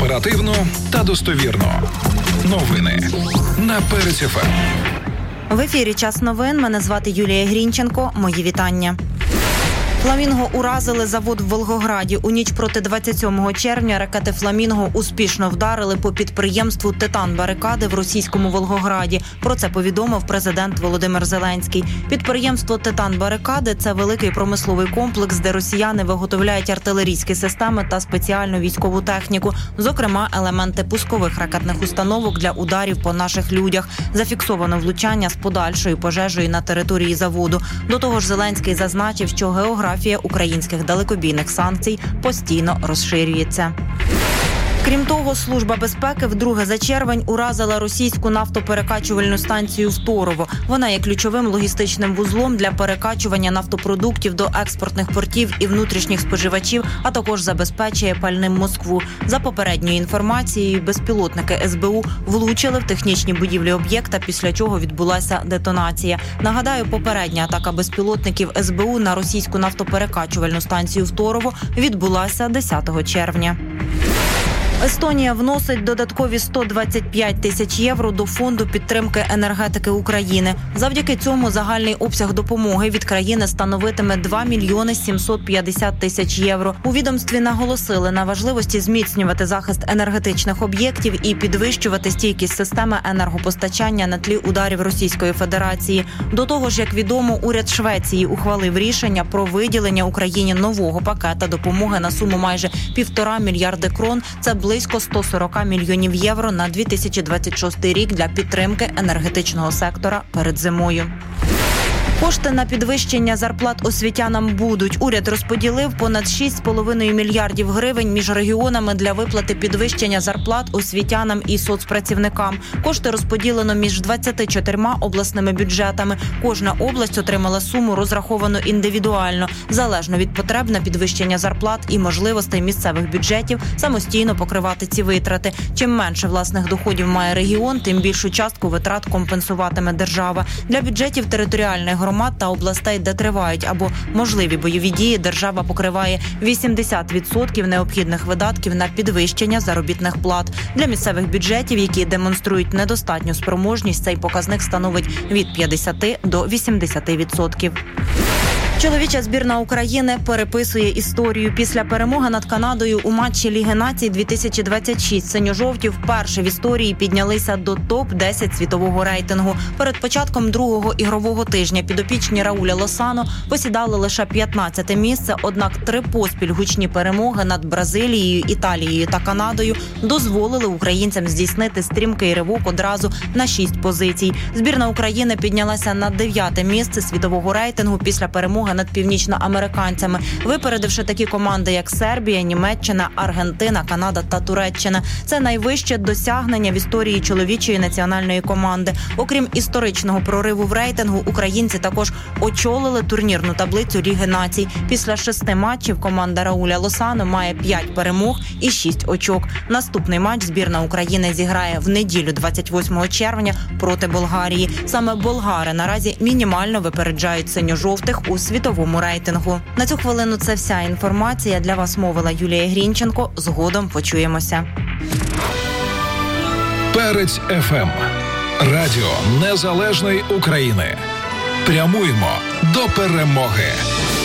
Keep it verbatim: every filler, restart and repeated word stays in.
Оперативно та достовірно. Новини на Перець еф ем. В ефірі «Час новин». Мене звати Юлія Грінченко. Мої вітання. «Фламінго» уразили завод в Волгограді. У ніч проти двадцять сьомого червня ракети «Фламінго» успішно вдарили по підприємству «Титан Барикади» в російському Волгограді. Про це повідомив президент Володимир Зеленський. Підприємство «Титан Барикади» – це великий промисловий комплекс, де росіяни виготовляють артилерійські системи та спеціальну військову техніку, зокрема елементи пускових ракетних установок для ударів по наших людях. Зафіксовано влучання з подальшою пожежею на території заводу. До того ж, Зеленський зазначив, що географія українських далекобійних санкцій постійно розширюється. Крім того, Служба безпеки вдруге за червень уразила російську нафтоперекачувальну станцію в Торово. Вона є ключовим логістичним вузлом для перекачування нафтопродуктів до експортних портів і внутрішніх споживачів, а також забезпечує пальним Москву. За попередньою інформацією, безпілотники ес бе у влучили в технічні будівлі об'єкта, після чого відбулася детонація. Нагадаю, попередня атака безпілотників ес бе у на російську нафтоперекачувальну станцію в Торово відбулася десятого червня. Естонія вносить додаткові сто двадцять п'ять тисяч євро до фонду підтримки енергетики України. Завдяки цьому загальний обсяг допомоги від країни становитиме два мільйони сімсот п'ятдесят тисяч євро. У відомстві наголосили на важливості зміцнювати захист енергетичних об'єктів і підвищувати стійкість системи енергопостачання на тлі ударів Російської Федерації. До того ж, як відомо, уряд Швеції ухвалив рішення про виділення Україні нового пакета допомоги на суму майже півтора мільярди крон. Це близько сто сорок мільйонів євро на дві тисячі двадцять шостий рік для підтримки енергетичного сектора перед зимою. Кошти на підвищення зарплат освітянам будуть. Уряд розподілив понад шість з половиною мільярдів гривень між регіонами для виплати підвищення зарплат освітянам і соцпрацівникам. Кошти розподілено між двадцятьма чотирма обласними бюджетами. Кожна область отримала суму, розраховану індивідуально, залежно від потреб на підвищення зарплат і можливостей місцевих бюджетів самостійно покривати ці витрати. Чим менше власних доходів має регіон, тим більшу частку витрат компенсуватиме держава. Для бюджетів територіальних громад та областей, де тривають або можливі бойові дії, держава покриває вісімдесят відсотків необхідних видатків на підвищення заробітних плат. Для місцевих бюджетів, які демонструють недостатню спроможність, цей показник становить від п'ятдесят до вісімдесят відсотків. Чоловіча збірна України переписує історію. Після перемоги над Канадою у матчі Ліги націй дві тисячі двадцять шість синьо-жовті вперше в історії піднялися до топ десять світового рейтингу. Перед початком другого ігрового тижня підопічні Рауля Лосано посідали лише п'ятнадцяте місце, однак три поспіль гучні перемоги над Бразилією, Італією та Канадою дозволили українцям здійснити стрімкий ривок одразу на шість позицій. Збірна України піднялася на дев'яте місце світового рейтингу після перемоги над північноамериканцями, випередивши такі команди, як Сербія, Німеччина, Аргентина, Канада та Туреччина. Це найвище досягнення в історії чоловічої національної команди. Окрім історичного прориву в рейтингу, українці також очолили турнірну таблицю Ліги націй. Після шести матчів команда Рауля Лосано має п'ять перемог і шість очок. Наступний матч збірна України зіграє в неділю двадцять восьмого червня проти Болгарії. Саме болгари наразі мінімально випереджають синьо-жовтих у світовому рейтингу. На цю хвилину це вся інформація. Для вас мовила Юлія Грінченко. Згодом почуємося. Перець еф ем. Радіо Незалежної України. Прямуємо до перемоги.